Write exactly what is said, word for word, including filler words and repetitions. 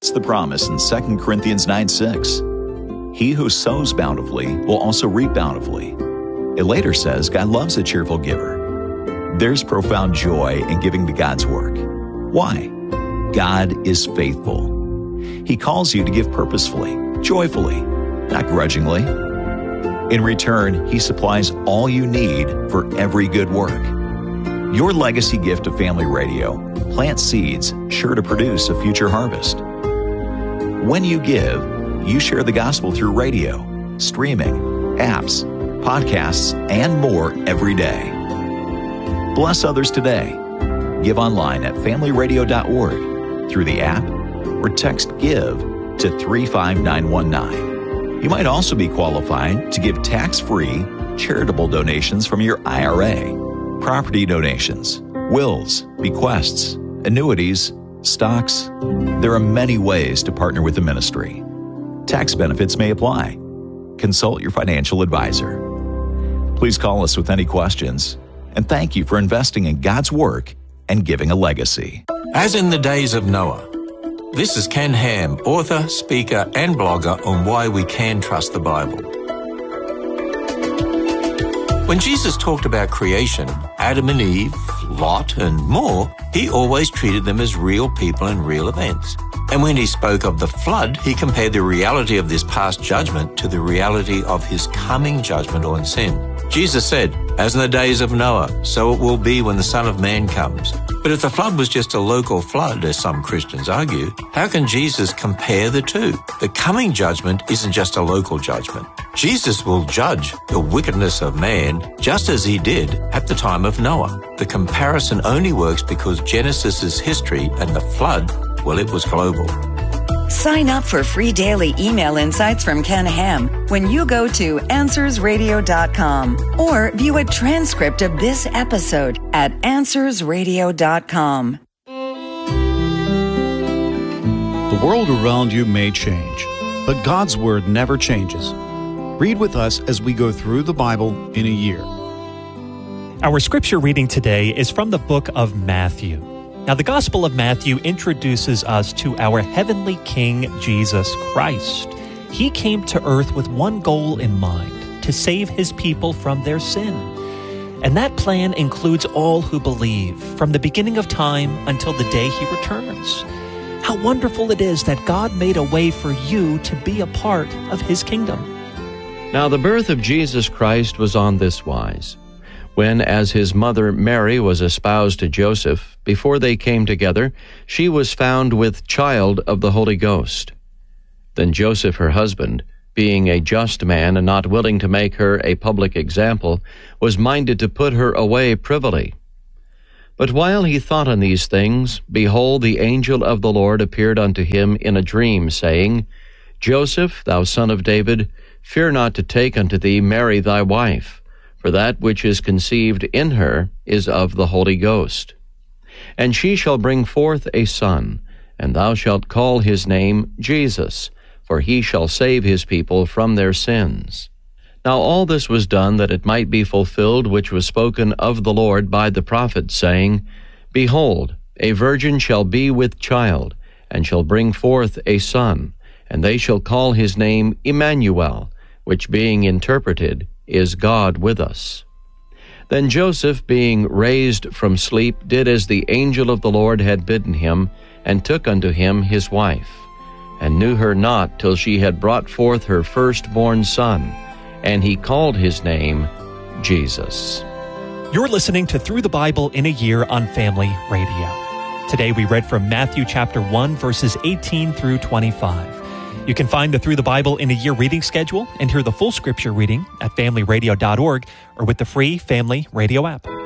It's the promise in Second Corinthians nine six. He who sows bountifully will also reap bountifully. It later says God loves a cheerful giver. There's profound joy in giving to God's work. Why? God is faithful. He calls you to give purposefully, joyfully, not grudgingly. In return, He supplies all you need for every good work. Your legacy gift of Family Radio plants seeds sure to produce a future harvest. When you give, you share the gospel through radio, streaming, apps, podcasts, and more every day. Bless others today. Give online at family radio dot org, through the app, or text GIVE to three five nine one nine. You might also be qualified to give tax-free charitable donations from your I R A, property donations, wills, bequests, annuities, stocks. There are many ways to partner with the ministry. Tax benefits may apply. Consult your financial advisor. Please call us with any questions, and thank you for investing in God's work and giving a legacy. As in the days of Noah. This is Ken Ham, author, speaker, and blogger on why we can trust the Bible. When Jesus talked about creation, Adam and Eve, Lot, and more, He always treated them as real people and real events. And when He spoke of the flood, He compared the reality of this past judgment to the reality of His coming judgment on sin. Jesus said, "As in the days of Noah, so it will be when the Son of Man comes." But if the flood was just a local flood, as some Christians argue, how can Jesus compare the two? The coming judgment isn't just a local judgment. Jesus will judge the wickedness of man just as He did at the time of Noah. The comparison only works because Genesis is history and the flood, well, it was global. Sign up for free daily email insights from Ken Ham when you go to answers radio dot com or view a transcript of this episode at answers radio dot com. The world around you may change, but God's Word never changes. Read with us as we go through the Bible in a year. Our scripture reading today is from the book of Matthew. Now, the Gospel of Matthew introduces us to our heavenly King, Jesus Christ. He came to earth with one goal in mind, to save His people from their sin. And that plan includes all who believe, from the beginning of time until the day He returns. How wonderful it is that God made a way for you to be a part of His kingdom. Now the birth of Jesus Christ was on this wise. When, as His mother Mary was espoused to Joseph, before they came together, she was found with child of the Holy Ghost. Then Joseph, her husband, being a just man and not willing to make her a public example, was minded to put her away privily. But while he thought on these things, behold, the angel of the Lord appeared unto him in a dream, saying, Joseph, thou son of David, fear not to take unto thee Mary thy wife, for that which is conceived in her is of the Holy Ghost. And she shall bring forth a son, and thou shalt call his name Jesus, for he shall save his people from their sins. Now all this was done that it might be fulfilled which was spoken of the Lord by the prophet, saying, Behold, a virgin shall be with child, and shall bring forth a son, and they shall call his name Emmanuel, which being interpreted is God with us. Then Joseph, being raised from sleep, did as the angel of the Lord had bidden him, and took unto him his wife, and knew her not till she had brought forth her firstborn son, and he called his name Jesus. You're listening to Through the Bible in a Year on Family Radio. Today we read from Matthew chapter one, verses eighteen through twenty-five. You can find the Through the Bible in a Year reading schedule and hear the full scripture reading at family radio dot org or with the free Family Radio app.